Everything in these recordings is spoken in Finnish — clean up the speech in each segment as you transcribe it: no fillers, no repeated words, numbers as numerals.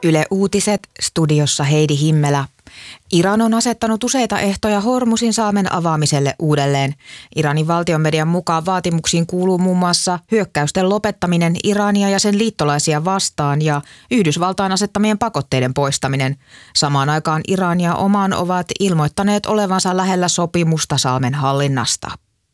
Yle Uutiset, studiossa Heidi Himmelä. Iran on asettanut useita ehtoja Hormuzin salmen avaamiselle uudelleen. Iranin valtionmedian mukaan vaatimuksiin kuuluu muun muassa hyökkäysten lopettaminen Irania ja sen liittolaisia vastaan ja Yhdysvaltain asettamien pakotteiden poistaminen. Samaan aikaan Iran ja Oman ovat ilmoittaneet olevansa lähellä sopimusta salmen hallinnasta.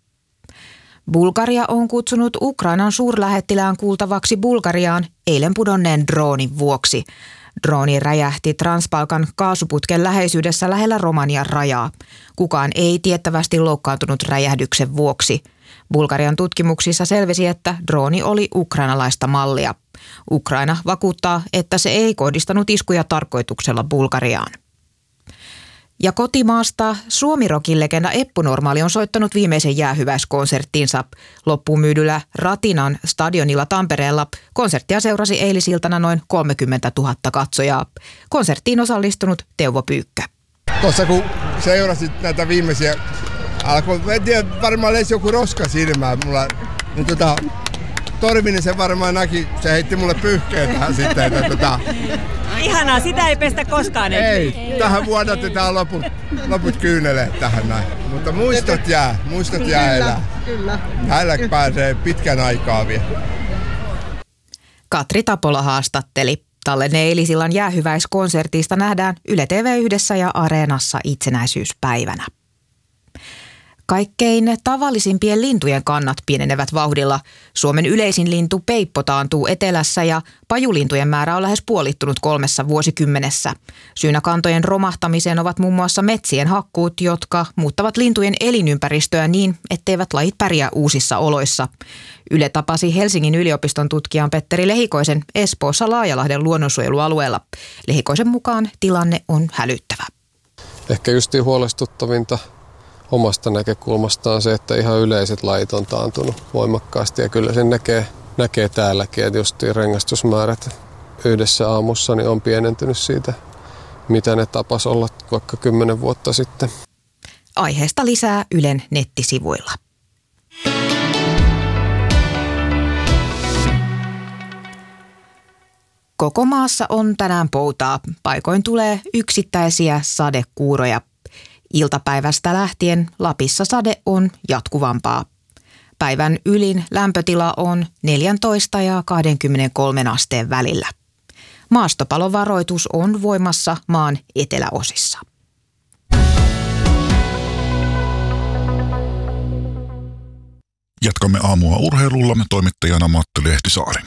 Bulgaria on kutsunut Ukrainan suurlähettilään kuultavaksi Bulgariaan eilen pudonneen droonin vuoksi. Drooni räjähti Transbalkan kaasuputken läheisyydessä lähellä Romanian rajaa. Kukaan ei tiettävästi loukkaantunut räjähdyksen vuoksi. Bulgarian tutkimuksissa selvisi, että drooni oli ukrainalaista mallia. Ukraina vakuuttaa, että se ei kohdistanut iskuja tarkoituksella Bulgariaan. Ja kotimaasta Suomi-rokin legenda Eppu Normaali on soittanut viimeisen jäähyväiskonserttinsa. Loppuun myydyllä Ratinan stadionilla Tampereella konserttia seurasi eilisiltana noin 30 000 katsojaa. Konserttiin osallistunut Teuvo Pyykkä. Tuossa kun seurasit näitä viimeisiä, alkoi, en tiedä, varmaan lesi joku roska silmään mulla, niin Torvinen se varmaan näki, se heitti mulle pyyhkeen tähän sitten. Ihanaa, sitä ei pestä koskaan. Ei, tähän vuodatetaan loput kyyneleet tähän näin. Mutta muistot jää elää. Kyllä. Näillä pääsee pitkän aikaa vielä. Katri Tapola haastatteli. Tallenne eilisillan jäähyväiskonsertista nähdään Yle TV1 ja Areenassa itsenäisyyspäivänä. Kaikkein tavallisimpien lintujen kannat pienenevät vauhdilla. Suomen yleisin lintu peippo taantuu etelässä ja pajulintujen määrä on lähes puolittunut 3 vuosikymmenessä. Syynä kantojen romahtamiseen ovat muun muassa metsien hakkuut, jotka muuttavat lintujen elinympäristöä niin, etteivät lajit pärjää uusissa oloissa. Yle tapasi Helsingin yliopiston tutkijan Petteri Lehikoisen Espoossa Laajalahden luonnonsuojelualueella. Lehikoisen mukaan tilanne on hälyttävä. Ehkä justiin huolestuttavinta omasta näkökulmastaan se, että ihan yleiset lajit on taantunut voimakkaasti ja kyllä sen näkee täälläkin, että justiin rengastusmäärät yhdessä aamussa niin on pienentynyt siitä, mitä ne tapas olla vaikka 10 vuotta sitten. Aiheesta lisää Ylen nettisivuilla. Koko maassa on tänään poutaa. Paikoin tulee yksittäisiä sadekuuroja. Iltapäivästä lähtien Lapissa sade on jatkuvampaa. Päivän ylin lämpötila on 14 ja 23 asteen välillä. Maastopalovaroitus on voimassa maan eteläosissa. Jatkamme aamua urheilulla, toimittajana Matti Lehtisaari.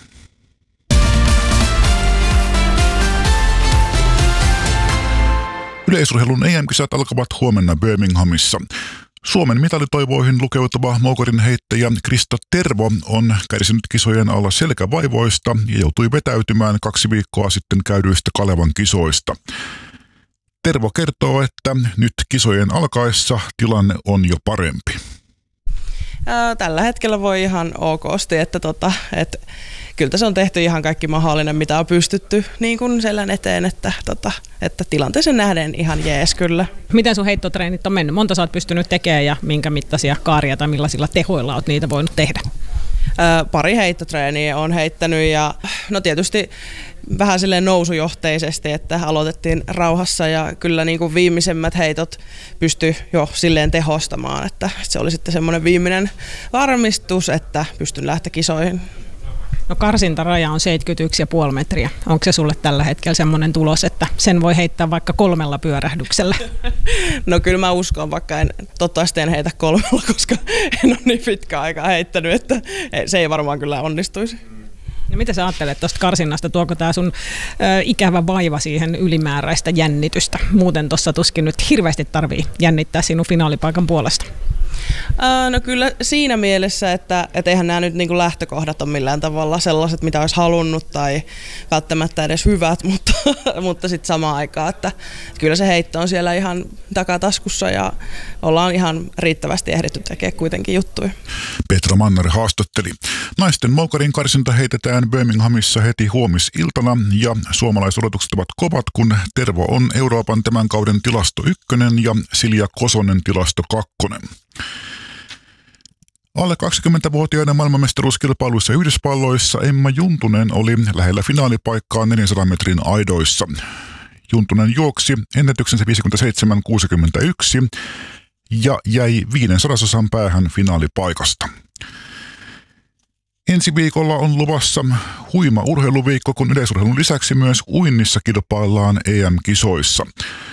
Yleisurheilun EM-kisat alkavat huomenna Birminghamissa. Suomen mitalitoivoihin lukeutuva moukarin heittäjä Krista Tervo on kärsinyt kisojen alla selkävaivoista ja joutui vetäytymään 2 viikkoa sitten käydyistä Kalevan kisoista. Tervo kertoo, että nyt kisojen alkaessa tilanne on jo parempi. Tällä hetkellä voi ihan okosti, että kyllä se on tehty ihan kaikki mahdollinen, mitä on pystytty niin kuin selän eteen, että tilanteeseen nähden ihan jees kyllä. Miten sun heittotreenit on mennyt? Monta sä oot pystynyt tekemään ja minkä mittaisia kaaria tai millaisilla tehoilla oot niitä voinut tehdä? Pari heittotreeniä on heittänyt ja no tietysti vähän silleen nousujohteisesti, että aloitettiin rauhassa ja kyllä niin kuin viimeisemmät heitot pystyi jo silleen tehostamaan, että se oli sitten semmoinen viimeinen varmistus, että pystyn lähteä kisoihin. No karsintaraja on 71,5 metriä. Onko se sulle tällä hetkellä semmoinen tulos, että sen voi heittää vaikka 3 pyörähdyksellä? No kyllä mä uskon, vaikka toivottavasti en heitä 3, koska en ole niin pitkään aikaa heittänyt, että se ei varmaan kyllä onnistuisi. Ja mitä sä ajattelet tuosta karsinnasta? Tuoko tämä sun ikävä vaiva siihen ylimääräistä jännitystä? Muuten tuossa tuskin nyt hirveästi tarvii jännittää sinun finaalipaikan puolesta. No kyllä siinä mielessä, että eihän nämä nyt niin kuin lähtökohdat ole millään tavalla sellaiset, mitä olisi halunnut tai välttämättä edes hyvät, mutta sitten samaan aikaan, että kyllä se heitto on siellä ihan takataskussa ja ollaan ihan riittävästi ehditty tekemään kuitenkin juttuja. Petra Manner haastatteli. Naisten moukarin karsinta heitetään Birminghamissa heti huomisiltana ja suomalaisodotukset ovat kovat, kun Tervo on Euroopan tämän kauden tilasto 1 ja Silja Kosonen tilasto 2. Alle 20-vuotiaiden maailmanmestaruuskilpailuissa Yhdysvalloissa Emma Juntunen oli lähellä finaalipaikkaa 400 metrin aidoissa. Juntunen juoksi ennätyksensä 57.61 ja jäi 500 päähän finaalipaikasta. Ensi viikolla on luvassa huima urheiluviikko, kun yleisurheilun lisäksi myös uinnissa kilpaillaan EM-kisoissa.